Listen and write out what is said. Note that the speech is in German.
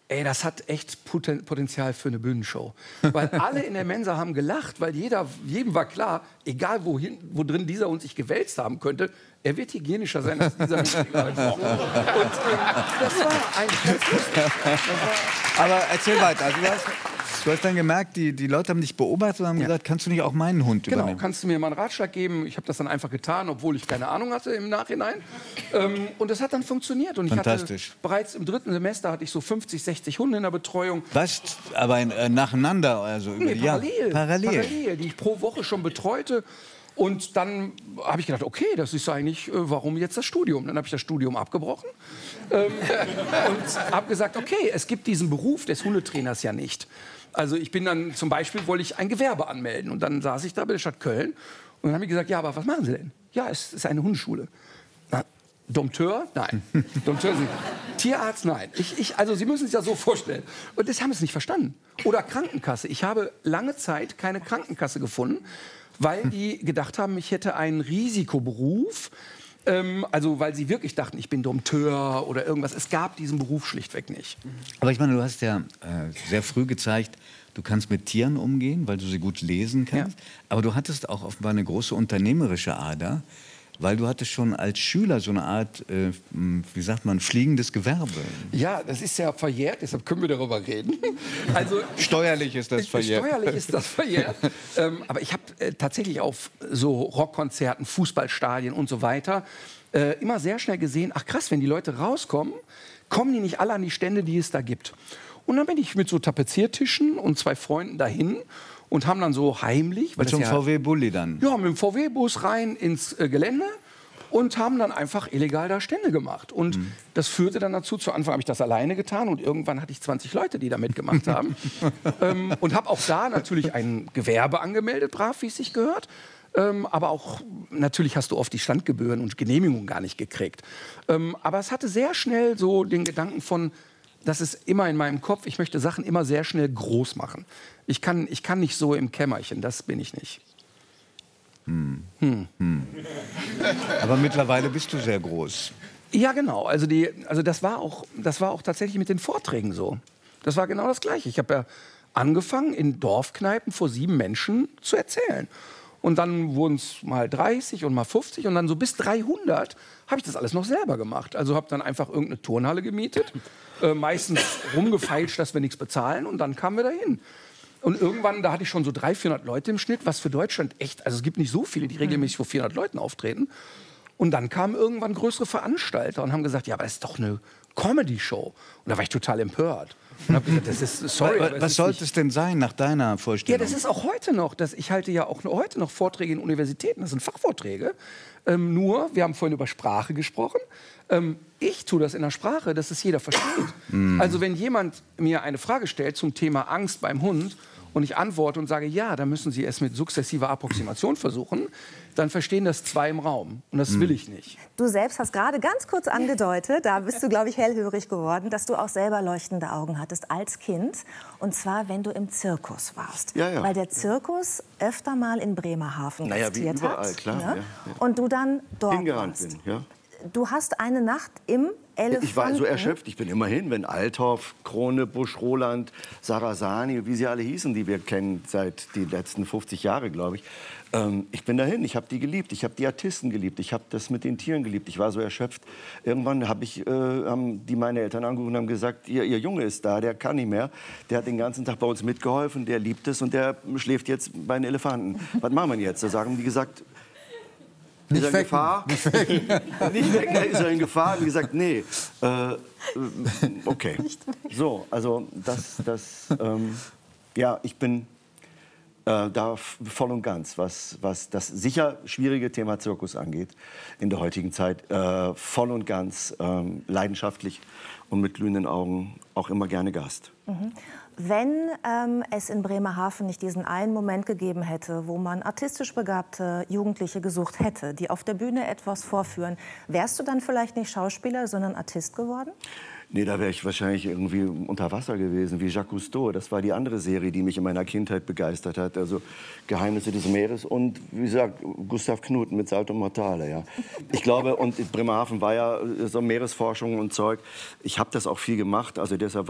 Ey, das hat echt Potenzial für eine Bühnenshow. Weil alle in der Mensa haben gelacht, weil jedem war klar, egal wo drin dieser und sich gewälzt haben könnte, er wird hygienischer sein als dieser Mensch. Und das war eigentlich ganz lustig. Aber erzähl weiter. Also du hast dann gemerkt, die Leute haben dich beobachtet und haben gesagt, kannst du nicht auch meinen Hund übernehmen? Genau, kannst du mir mal einen Ratschlag geben? Ich habe das dann einfach getan, obwohl ich keine Ahnung hatte im Nachhinein. Und das hat dann funktioniert. Und ich hatte bereits im 3. Semester hatte ich so 50, 60 Hunde in der Betreuung. Was? Aber nacheinander? Also über parallel, die ich pro Woche schon betreute. Und dann habe ich gedacht, okay, das ist eigentlich, warum jetzt das Studium? Dann habe ich das Studium abgebrochen und habe gesagt, okay, es gibt diesen Beruf des Hundetrainers ja nicht. Also ich bin dann zum Beispiel, wollte ich ein Gewerbe anmelden und dann saß ich da bei der Stadt Köln und dann haben die gesagt, ja, aber was machen Sie denn? Ja, es ist eine Hundeschule. Na, Dompteur? Nein. Dompteur sind Tierarzt? Nein. Also Sie müssen sich das so vorstellen. Und das haben sie nicht verstanden. Oder Krankenkasse. Ich habe lange Zeit keine Krankenkasse gefunden, weil die gedacht haben, ich hätte einen Risikoberuf. Also weil sie wirklich dachten, ich bin Dompteur oder irgendwas. Es gab diesen Beruf schlichtweg nicht. Aber ich meine, du hast ja sehr früh gezeigt, du kannst mit Tieren umgehen, weil du sie gut lesen kannst. Ja. Aber du hattest auch offenbar eine große unternehmerische Ader, weil du hattest schon als Schüler so eine Art, wie sagt man, fliegendes Gewerbe. Ja, das ist ja verjährt, deshalb können wir darüber reden. Also, steuerlich ist das verjährt. Steuerlich ist das verjährt. Aber ich habe tatsächlich auf so Rockkonzerten, Fußballstadien und so weiter immer sehr schnell gesehen, ach krass, wenn die Leute rauskommen, kommen die nicht alle an die Stände, die es da gibt. Und dann bin ich mit so Tapeziertischen und 2 Freunden dahin und haben dann so heimlich... Mit so einem VW-Bulli dann? Ja, mit dem VW-Bus rein ins Gelände und haben dann einfach illegal da Stände gemacht. Und das führte dann dazu, zu Anfang habe ich das alleine getan und irgendwann hatte ich 20 Leute, die da mitgemacht haben. Und habe auch da natürlich ein Gewerbe angemeldet, brav, wie es sich gehört. Aber auch, natürlich hast du oft die Standgebühren und Genehmigungen gar nicht gekriegt. Aber es hatte sehr schnell so den Gedanken von, das ist immer in meinem Kopf, ich möchte Sachen immer sehr schnell groß machen. Ich kann nicht so im Kämmerchen, das bin ich nicht. Aber mittlerweile bist du sehr groß. Ja, genau. Also das war auch tatsächlich mit den Vorträgen so. Das war genau das Gleiche. Ich habe ja angefangen, in Dorfkneipen vor 7 Menschen zu erzählen. Und dann wurden es mal 30 und mal 50 und dann so bis 300 habe ich das alles noch selber gemacht. Also habe dann einfach irgendeine Turnhalle gemietet, meistens rumgefeilscht, dass wir nichts bezahlen und dann kamen wir dahin. Und irgendwann, da hatte ich schon so 300, 400 Leute im Schnitt, was für Deutschland echt, also es gibt nicht so viele, die regelmäßig vor 400 Leuten auftreten. Und dann kamen irgendwann größere Veranstalter und haben gesagt, ja, aber das ist doch eine Comedy-Show. Und da war ich total empört. Und habe gesagt, das ist, sorry, was sollte es denn sein nach deiner Vorstellung? Ja, das ist auch heute noch. Ich halte ja auch heute noch Vorträge in Universitäten. Das sind Fachvorträge. Nur, wir haben vorhin über Sprache gesprochen. Ich tue das in der Sprache, dass es jeder versteht. Also wenn jemand mir eine Frage stellt zum Thema Angst beim Hund und ich antworte und sage, ja, dann müssen Sie es mit sukzessiver Approximation versuchen, dann verstehen das 2 im Raum. Und das will ich nicht. Du selbst hast gerade ganz kurz angedeutet, da bist du, glaube ich, hellhörig geworden, dass du auch selber leuchtende Augen hattest als Kind. Und zwar, wenn du im Zirkus warst. Ja, ja. Weil der Zirkus öfter mal in Bremerhaven existiert wie überall, hat. klar. Ne? Ja, ja. Und du dann dort Hingerannt warst. bin, ja. Du hast eine Nacht im Elefanten... Ich war so erschöpft. Ich bin immerhin, wenn Althoff, Krone, Busch, Roland, Sarasani, wie sie alle hießen, die wir kennen seit die letzten 50 Jahre, glaube ich. Ich bin dahin. Ich habe die geliebt. Ich habe die Artisten geliebt. Ich habe das mit den Tieren geliebt. Ich war so erschöpft. Irgendwann haben die meine Eltern angerufen und haben gesagt, ihr Junge ist da, der kann nicht mehr. Der hat den ganzen Tag bei uns mitgeholfen, der liebt es und der schläft jetzt bei den Elefanten. Was machen wir jetzt? Da sagen die gesagt... Ist er in Gefahr? Nicht weg, ist er in Gefahr? Wie gesagt, nee. Okay. So, also ja, ich bin da voll und ganz, was das sicher schwierige Thema Zirkus angeht, in der heutigen Zeit, voll und ganz leidenschaftlich und mit glühenden Augen auch immer gerne Gast. Wenn es in Bremerhaven nicht diesen einen Moment gegeben hätte, wo man artistisch begabte Jugendliche gesucht hätte, die auf der Bühne etwas vorführen, wärst du dann vielleicht nicht Schauspieler, sondern Artist geworden? Nee, da wäre ich wahrscheinlich irgendwie unter Wasser gewesen, wie Jacques Cousteau. Das war die andere Serie, die mich in meiner Kindheit begeistert hat. Also Geheimnisse des Meeres und, wie gesagt, Gustav Knuth mit Salto Mortale. Ja. Ich glaube, und Bremerhaven war ja so Meeresforschung und Zeug. Ich habe das auch viel gemacht, also deshalb